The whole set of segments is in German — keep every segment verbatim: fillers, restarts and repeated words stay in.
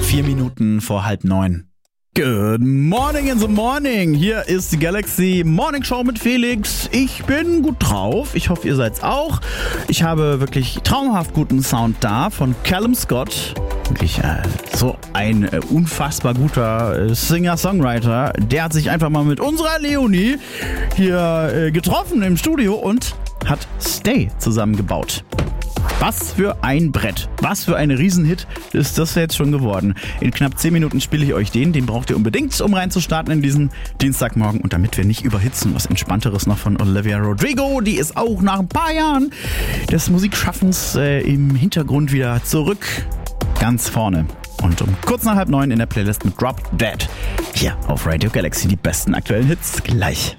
Vier Minuten vor halb neun. Good morning in the morning. Hier ist die Galaxy Morning Show mit Felix. Ich bin gut drauf. Ich hoffe, ihr seid's auch. Ich habe wirklich traumhaft guten Sound da von Callum Scott. Wirklich äh, so ein äh, unfassbar guter äh, Singer-Songwriter. Der hat sich einfach mal mit unserer Leonie hier äh, getroffen im Studio und hat Stay zusammengebaut. Was für ein Brett. Was für ein Riesenhit ist das jetzt schon geworden. In knapp zehn Minuten spiele ich euch den. Den braucht ihr unbedingt, um reinzustarten in diesen Dienstagmorgen. Und damit wir nicht überhitzen, was Entspannteres noch von Olivia Rodrigo. Die ist auch nach ein paar Jahren des Musikschaffens äh, im Hintergrund wieder zurück. Ganz vorne. Und um kurz nach halb neun in der Playlist mit Drop Dead. Hier auf Radio Galaxy die besten aktuellen Hits gleich.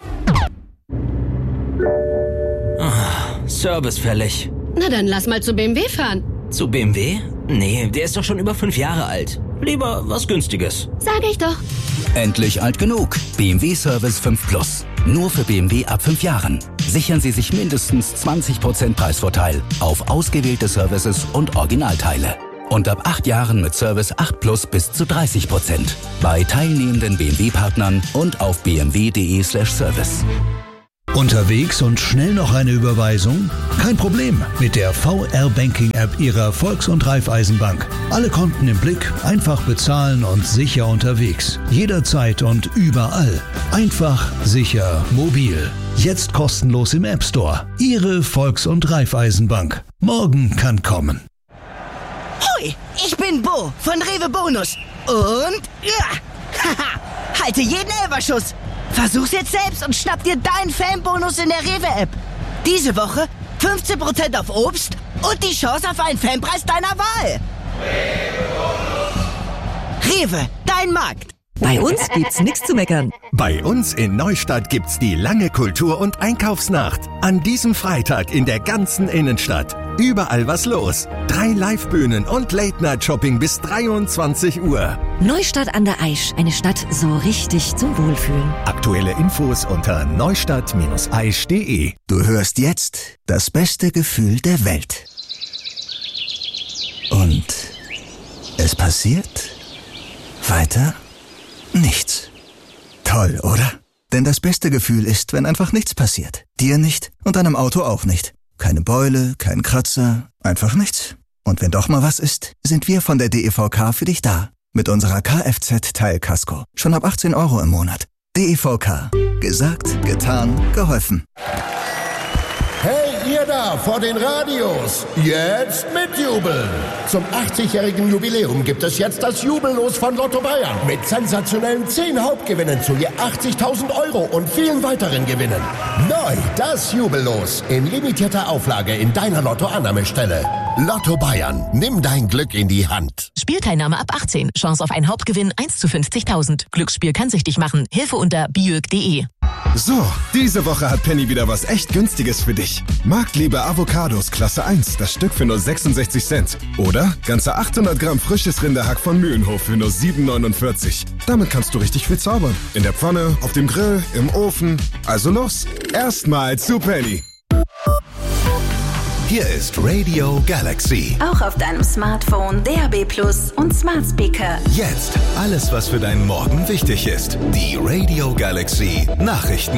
Oh, Service fällig. Na dann lass mal zu B M W fahren. Zu B M W? Nee, der ist doch schon über fünf Jahre alt. Lieber was Günstiges. Sag ich doch. Endlich alt genug. B M W Service fünf Plus. Nur für B M W ab fünf Jahren. Sichern Sie sich mindestens zwanzig Prozent Preisvorteil auf ausgewählte Services und Originalteile. Und ab acht Jahren mit Service acht Plus bis zu dreißig Prozent. Bei teilnehmenden B M W-Partnern und auf b m w punkt d e slash service. Unterwegs und schnell noch eine Überweisung? Kein Problem mit der V R-Banking-App Ihrer Volks- und Raiffeisenbank. Alle Konten im Blick, einfach bezahlen und sicher unterwegs. Jederzeit und überall. Einfach, sicher, mobil. Jetzt kostenlos im App Store. Ihre Volks- und Raiffeisenbank. Morgen kann kommen. Hoi, ich bin Bo von Rewe Bonus. Und ja, haha, halte jeden Elferschuss. Versuch's jetzt selbst und schnapp dir deinen Fanbonus in der Rewe-App. Diese Woche fünfzehn Prozent auf Obst und die Chance auf einen Fanpreis deiner Wahl. Rewe, dein Markt. Bei uns gibt's nichts zu meckern. Bei uns in Neustadt gibt's die lange Kultur- und Einkaufsnacht. An diesem Freitag in der ganzen Innenstadt. Überall was los. Drei Live-Bühnen und Late-Night-Shopping bis dreiundzwanzig Uhr. Neustadt an der Aisch, eine Stadt so richtig zum Wohlfühlen. Aktuelle Infos unter neustadt Bindestrich aisch punkt de. Du hörst jetzt das beste Gefühl der Welt. Und es passiert weiter nichts. Toll, oder? Denn das beste Gefühl ist, wenn einfach nichts passiert. Dir nicht und deinem Auto auch nicht. Keine Beule, kein Kratzer, einfach nichts. Und wenn doch mal was ist, sind wir von der D E V K für dich da. Mit unserer Kfz-Teilkasko. Schon ab achtzehn Euro im Monat. D E V K. Gesagt, getan, geholfen. Hey, ihr da vor den Radios. Jetzt mitjubeln. Zum achtzigjährigen Jubiläum gibt es jetzt das Jubellos von Lotto Bayern. Mit sensationellen zehn Hauptgewinnen zu je achtzigtausend Euro und vielen weiteren Gewinnen. Neu das Jubellos in limitierter Auflage in deiner Lotto-Annahmestelle. Lotto Bayern. Nimm dein Glück in die Hand. Spielteilnahme ab achtzehn. Chance auf einen Hauptgewinn eins zu fünfzigtausend. Glücksspiel kann süchtig machen. Hilfe unter biög punkt de. So, diese Woche hat Penny wieder was echt Günstiges für dich. Marktliebe Avocados Klasse eins, das Stück für nur sechsundsechzig Cent. Oder ganze achthundert Gramm frisches Rinderhack von Mühlenhof für nur sieben neunundvierzig. Damit kannst du richtig viel zaubern. In der Pfanne, auf dem Grill, im Ofen. Also los, erstmal zu Penny. Hier ist Radio Galaxy. Auch auf deinem Smartphone, D A B Plus und Smart Speaker. Jetzt alles, was für deinen Morgen wichtig ist. Die Radio Galaxy Nachrichten.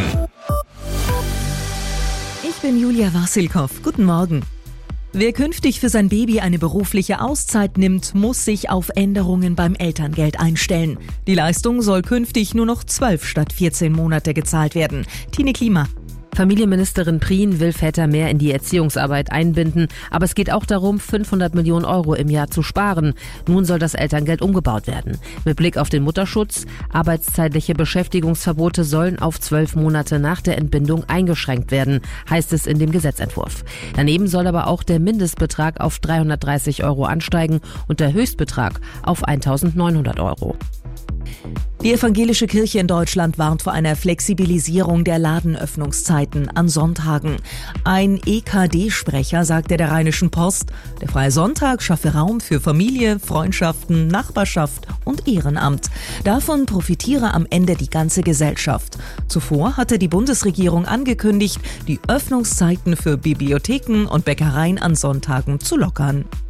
Ich bin Julia Wassilkow. Guten Morgen. Wer künftig für sein Baby eine berufliche Auszeit nimmt, muss sich auf Änderungen beim Elterngeld einstellen. Die Leistung soll künftig nur noch zwölf statt vierzehn Monate gezahlt werden. Tine Klima. Familienministerin Prien will Väter mehr in die Erziehungsarbeit einbinden, aber es geht auch darum, fünfhundert Millionen Euro im Jahr zu sparen. Nun soll das Elterngeld umgebaut werden. Mit Blick auf den Mutterschutz, arbeitszeitliche Beschäftigungsverbote sollen auf zwölf Monate nach der Entbindung eingeschränkt werden, heißt es in dem Gesetzentwurf. Daneben soll aber auch der Mindestbetrag auf dreihundertdreißig Euro ansteigen und der Höchstbetrag auf eintausendneunhundert Euro. Die evangelische Kirche in Deutschland warnt vor einer Flexibilisierung der Ladenöffnungszeiten an Sonntagen. Ein E K D-Sprecher sagte der Rheinischen Post, der Freie Sonntag schaffe Raum für Familie, Freundschaften, Nachbarschaft und Ehrenamt. Davon profitiere am Ende die ganze Gesellschaft. Zuvor hatte die Bundesregierung angekündigt, die Öffnungszeiten für Bibliotheken und Bäckereien an Sonntagen zu lockern.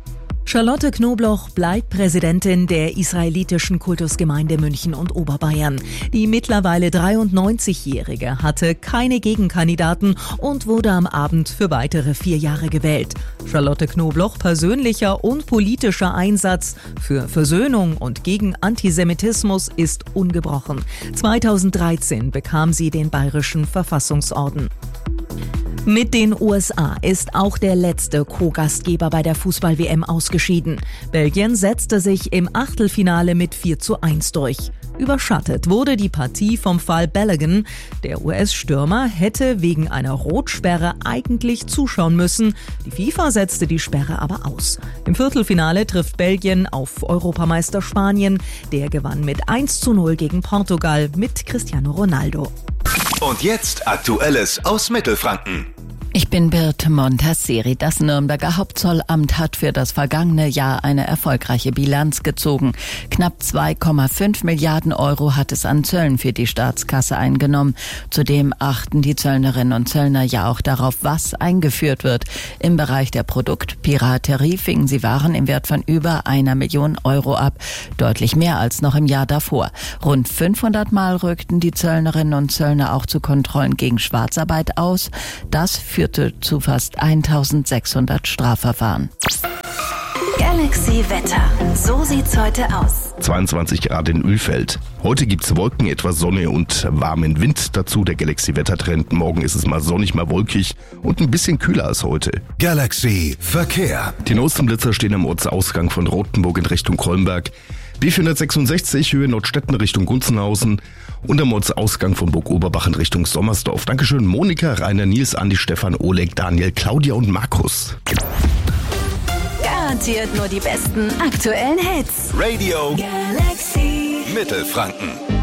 Charlotte Knobloch bleibt Präsidentin der israelitischen Kultusgemeinde München und Oberbayern. Die mittlerweile dreiundneunzigjährige hatte keine Gegenkandidaten und wurde am Abend für weitere vier Jahre gewählt. Charlotte Knobloch persönlicher und politischer Einsatz für Versöhnung und gegen Antisemitismus ist ungebrochen. zweitausenddreizehn bekam sie den Bayerischen Verfassungsorden. Mit den U S A ist auch der letzte Co-Gastgeber bei der Fußball-W M ausgeschieden. Belgien setzte sich im Achtelfinale mit vier zu eins durch. Überschattet wurde die Partie vom Fall Balogun. Der U S-Stürmer hätte wegen einer Rotsperre eigentlich zuschauen müssen. Die FIFA setzte die Sperre aber aus. Im Viertelfinale trifft Belgien auf Europameister Spanien. Der gewann mit eins zu null gegen Portugal mit Cristiano Ronaldo. Und jetzt Aktuelles aus Mittelfranken. Ich bin Birte Montasseri. Das Nürnberger Hauptzollamt hat für das vergangene Jahr eine erfolgreiche Bilanz gezogen. Knapp zwei Komma fünf Milliarden Euro hat es an Zöllen für die Staatskasse eingenommen. Zudem achten die Zöllnerinnen und Zöllner ja auch darauf, was eingeführt wird. Im Bereich der Produktpiraterie fingen sie Waren im Wert von über einer Million Euro ab. Deutlich mehr als noch im Jahr davor. Rund fünfhundert Mal rückten die Zöllnerinnen und Zöllner auch zu Kontrollen gegen Schwarzarbeit aus. Das führte zu fast eintausendsechshundert Strafverfahren. Galaxy Wetter. So sieht's heute aus. zweiundzwanzig Grad in Ölfeld. Heute gibt's Wolken, etwas Sonne und warmen Wind. Dazu der Galaxy Wettertrend. Morgen ist es mal sonnig, mal wolkig und ein bisschen kühler als heute. Galaxy Verkehr. Die Nostenblitzer stehen am Ortsausgang von Rothenburg in Richtung Kolmberg. B vierhundertsechsundsechzig Höhe Nordstetten Richtung Gunzenhausen und am Ortsausgang von Burg Oberbach in Richtung Sommersdorf. Dankeschön Monika, Rainer, Nils, Andi, Stefan, Oleg, Daniel, Claudia und Markus. Garantiert nur die besten aktuellen Hits. Radio Galaxy Mittelfranken.